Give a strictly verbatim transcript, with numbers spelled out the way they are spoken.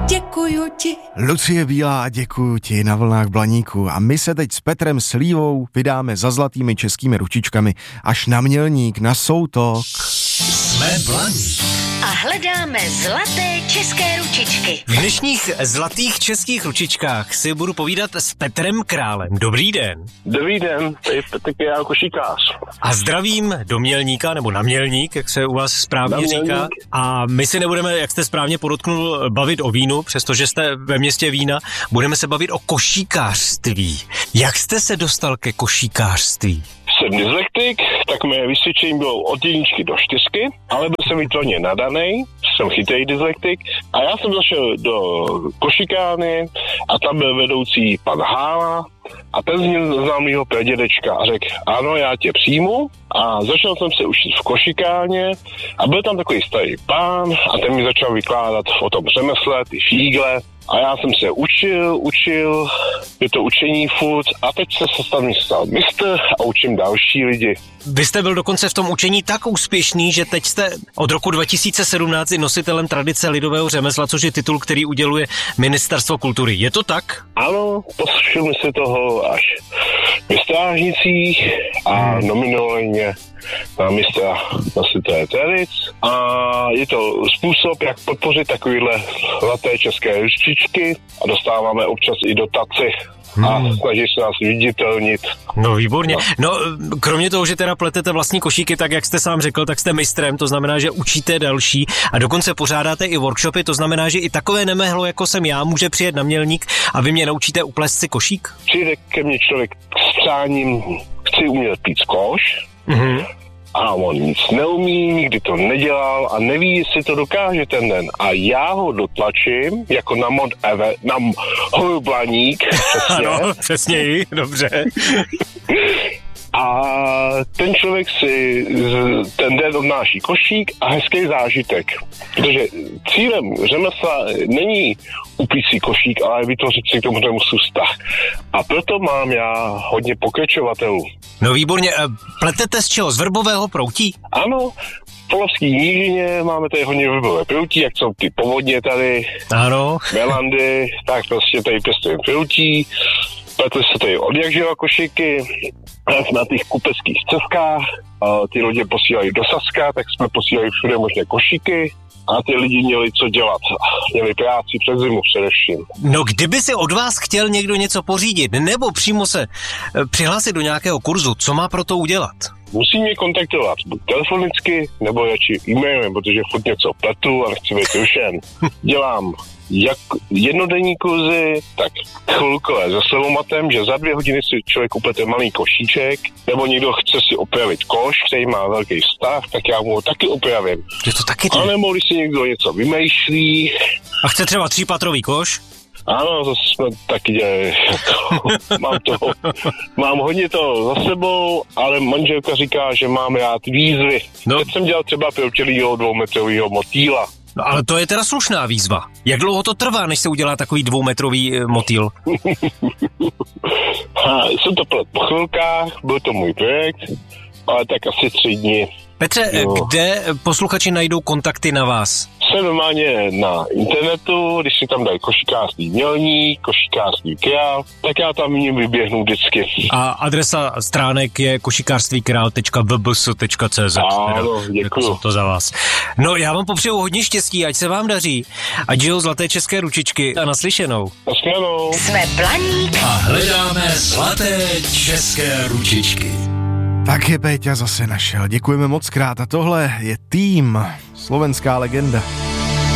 děkuju ti. Lucie Bílá, děkuju ti na vlnách Blaníku. A my se teď s Petrem Slívou vydáme za zlatými českými ručičkami až na Mělník, na Soutok. Jsme Blaník. A hledáme zlaté české ručičky. V dnešních zlatých českých ručičkách si budu povídat s Petrem Králem. Dobrý den. Dobrý den, to je Petr Král, košíkář. A zdravím do Mělníka, nebo na Mělník, jak se u vás správně říká. A my si nebudeme, jak jste správně podotknul, bavit o vínu, přestože jste ve městě vína. Budeme se bavit o košíkářství. Jak jste se dostal ke košíkářství? Jsem dyslektik, tak mé vysvědčení bylo od jedničky do čtyřky, ale byl jsem výtvarně nadanej, jsem chytrý dyslektik a já jsem zašel do košikárny a tam byl vedoucí pan Hála a ten zněl známýho pradědečka a řekl, ano, já tě přijmu a začal jsem se učit v košikárně a byl tam takový starý pán a ten mi začal vykládat o tom řemesle, ty fígle. A já jsem se učil, učil, je to učení furt a teď se se stal, stal mistr a učím další lidi. Vy jste byl dokonce v tom učení tak úspěšný, že teď jste od roku dva tisíce sedmnáct nositelem tradice lidového řemesla, což je titul, který uděluje Ministerstvo kultury. Je to tak? Ano, poslušil mi se toho až ve Strážnicích a nominovali mě na mistra nositele tradic. A je to způsob, jak podpořit takovýhle zlaté české ručičky a dostáváme občas i dotaci. Hmm. A snaží se nás viditelnit. No výborně. No kromě toho, že teda pletete vlastní košíky, tak jak jste sám řekl, tak jste mistrem, to znamená, že učíte další a dokonce pořádáte i workshopy, to znamená, že i takové nemehlo, jako jsem já, může přijet na Mělník a vy mě naučíte uplést si košík? Přijde ke mně člověk s přáním, chci umět pít koš, mm-hmm. a on nic neumí, nikdy to nedělal a neví, jestli to dokáže ten den. A já ho dotlačím, jako na Mount Everest, na horu Blaník, přesně. Ano, přesněji, dobře. A ten člověk si ten den odnáší košík a hezký zážitek. Protože cílem řemesla není upít si košík, ale vytvořit si k tomu řemeslu vztah. A proto mám já hodně pokračovatelů. No výborně. Pletete z čeho? Z vrbového proutí? Ano. V Polovský nížině máme tady hodně vrbové proutí, jak jsou ty povodně tady. Ano. Melandy, tak prostě tady pěstujeme proutí. Pletli se tady od jak živa košíky na těch kupeckých cestách. Ty lidi posílají do Saska, tak jsme posílali všude možné košíky. A ty lidi měli co dělat. Měli práci před zimu především. No kdyby si od vás chtěl někdo něco pořídit, nebo přímo se přihlásit do nějakého kurzu, co má pro to udělat? Musí mě kontaktovat buď telefonicky, nebo radši e-mailem, protože furt něco pletu a nechci být rušen. Dělám jak jednodenní kurzy, tak chvilkové se slovomatem, že za dvě hodiny si člověk uplete malý košíček, nebo někdo chce si opravit koš, který má velký stav, tak já mu ho taky opravím. Je to taky ty? A nebo když si někdo něco vymýšlí. A chce třeba třípatrový koš? Ano, to jsme taky dělali. mám, to, mám hodně toho za sebou, ale manželka říká, že mám rád výzvy. No. Teď jsem dělal třeba pěvčelýho dvoumetrovýho motýla. No ale to je teda slušná výzva. Jak dlouho to trvá, než se udělá takový dvoumetrový e, motýl? Jsem to plet po chvilkách, byl to můj projekt, ale tak asi tři dny. Petře, no. Kde posluchači najdou kontakty na vás? Jsem normálně na internetu, když si tam dají košíkářství Mělník, košíkářství Král, tak já tam jim vyběhnu vždycky. A adresa stránek je košíkářstvíkrál tečka v b s tečka c z. Ano, děkuju. To za vás. No, já vám popřeju hodně štěstí, ať se vám daří. Ať žijou zlaté české ručičky a naslyšenou. Naslyšenou. Jsme Blaník. A hledáme zlaté české ručičky. Tak je Péťa zase našel. Děkujeme moc krát a tohle je tým Slovenská legenda.